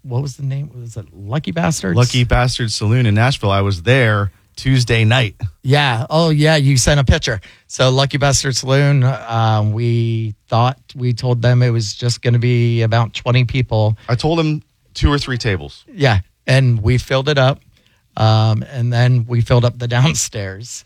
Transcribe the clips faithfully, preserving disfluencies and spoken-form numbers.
what was the name? Was it Lucky Bastards? Lucky Bastard Saloon in Nashville. I was there Tuesday night. Yeah. Oh, yeah. You sent a picture. So Lucky Bastard Saloon, um, we thought, we told them it was just going to be about twenty people. I told them two or three tables. Yeah. And we filled it up. Um, and then we filled up the downstairs.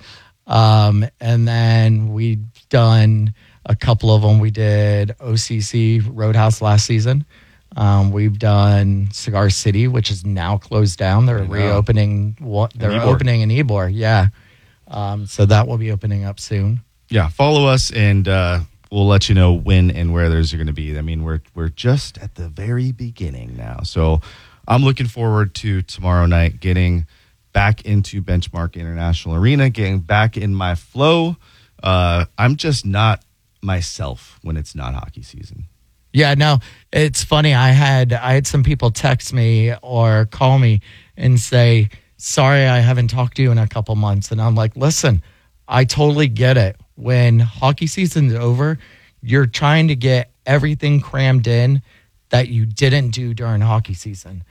Um, and then we done a couple of them. We did O C C Roadhouse last season. Um, we've done Cigar City, which is now closed down. They're reopening. What they're opening in Ybor. Yeah. Um, so that will be opening up soon. Yeah. Follow us, and uh, we'll let you know when and where those are going to be. I mean, we're we're just at the very beginning now. So I'm looking forward to tomorrow night getting back into Benchmark International Arena, getting back in my flow. Uh, I'm just not myself when it's not hockey season. Yeah, no, it's funny. I had I had some people text me or call me and say, sorry, I haven't talked to you in a couple months. And I'm like, listen, I totally get it. When hockey season's over, you're trying to get everything crammed in that you didn't do during hockey season.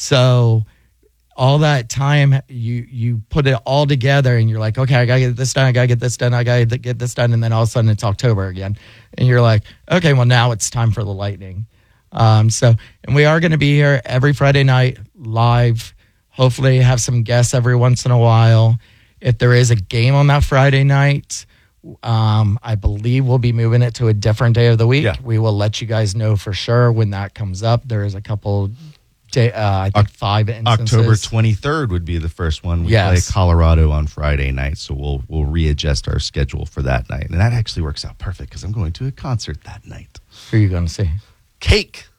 So all that time, you you put it all together and you're like, okay, I got to get this done. I got to get this done. I got to get this done. And then all of a sudden it's October again. And you're like, okay, well, now it's time for the Lightning. Um, so, and we are going to be here every Friday night live. Hopefully have some guests every once in a while. If there is a game on that Friday night, um, I believe we'll be moving it to a different day of the week. Yeah. We will let you guys know for sure when that comes up. There is a couple Day, uh, I think five instances. October twenty-third would be the first one. We Yes. play Colorado on Friday night, so we'll we'll readjust our schedule for that night. And that actually works out perfect because I'm going to a concert that night. Who are you going to see? Cake.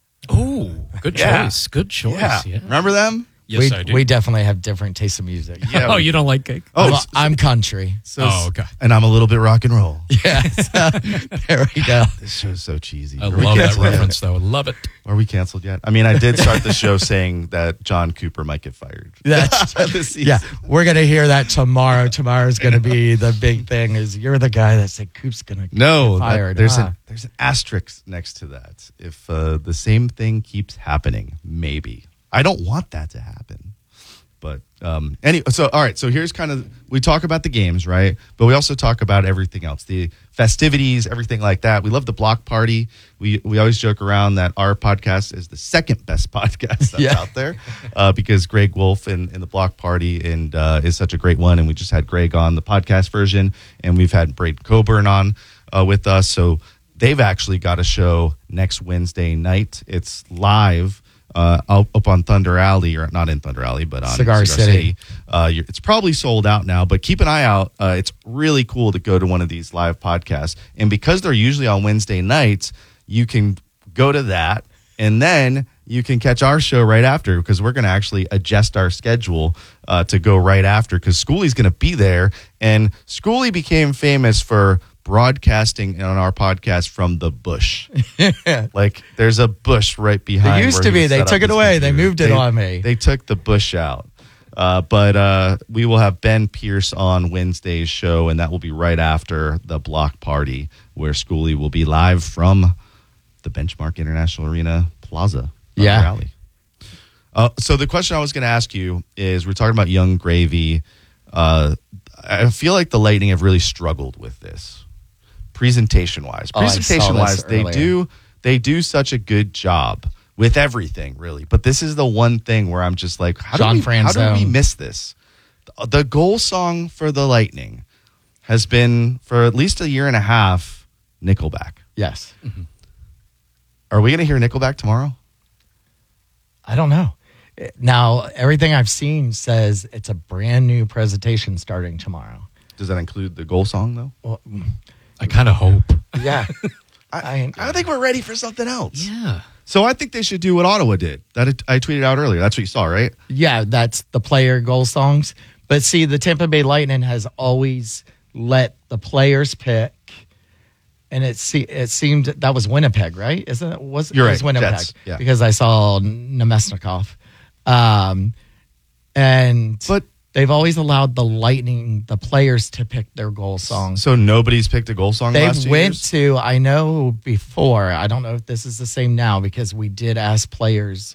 Oh, good Yeah. choice. Good choice. Yeah. Yeah. Remember them? Yes, we, I do. we definitely have different tastes of music. Yeah. Oh, you don't like cake? Oh, I'm, s- I'm country. so, Oh, okay. And I'm a little bit rock and roll. Yeah. So, there we go. This show's so cheesy. I Are we love that canceled yet? reference, though. I love it. Are we canceled yet? I mean, I did start the show saying that John Cooper might get fired. That's, This season. yeah, we're going to hear that tomorrow. Tomorrow's going to be the big thing is you're the guy that said Coop's going to No, get that- fired. there's Ah. an there's an asterisk next to that. If uh, the same thing keeps happening, maybe. I don't want that to happen. But um, anyway, so all right. So here's kind of we talk about the games, right? But we also talk about everything else, the festivities, everything like that. We love the block party. We we always joke around that our podcast is the second best podcast that's Yeah. out there uh, because Greg Wolf and, and the block party and uh, is such a great one. And we just had Greg on the podcast version, and we've had Braden Coburn on uh, with us. So they've actually got a show next Wednesday night. It's live. Uh, up, up on Thunder Alley, or not in Thunder Alley, but on Cigar City. Uh, you're, it's probably sold out now, but keep an eye out. Uh, it's really cool to go to one of these live podcasts. And because they're usually on Wednesday nights, you can go to that, and then you can catch our show right after because we're going to actually adjust our schedule uh, to go right after because Schooley's going to be there. And Schooley became famous for broadcasting on our podcast from the bush. Like there's a bush right behind. It used where to he be. set They up took it his away. They computer. moved it They- on me. They took the bush out. Uh, but uh, we will have Ben Pierce on Wednesday's show, and that will be right after the block party where Schooley will be live from the Benchmark International Arena Plaza. Yeah. Rally. Uh, so the question I was going to ask you is, we're talking about Young Gravy. Uh, I feel like the Lightning have really struggled with this. Presentation-wise, Oh, I saw presentation-wise, this they earlier. do they do such a good job with everything, really. But this is the one thing where I'm just like, how, John do, we, how do we Franzone. miss this? The, the goal song for the Lightning has been, for at least a year and a half, Nickelback. Yes. Are we going to hear Nickelback tomorrow? I don't know. Now, everything I've seen says it's a brand new presentation starting tomorrow. Does that include the goal song, though? Well, I kind of hope. yeah. I, I think we're ready for something else. Yeah. So I think they should do what Ottawa did. That it, I tweeted out earlier. That's what you saw, right? Yeah, that's the player goal songs. But see, the Tampa Bay Lightning has always let the players pick. And it se- it seemed that was Winnipeg, right? Isn't it? Was, You're it was right, Winnipeg. Jets, yeah. Because I saw Nemesnikov. Um, and But they've always allowed the Lightning, the players, to pick their goal songs. so nobody's picked a goal song They last two went years? to, I know before, I don't know if this is the same now, because we did ask players